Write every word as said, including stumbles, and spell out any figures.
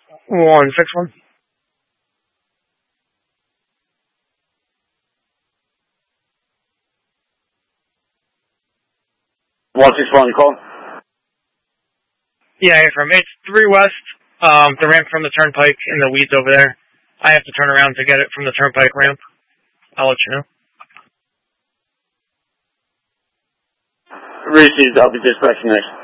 One six one. One six one, call. Yeah, from H three West. Um, the ramp from the turnpike in the weeds over there. I have to turn around to get it from the turnpike ramp. I'll let you know. Received. I'll be dispatching next.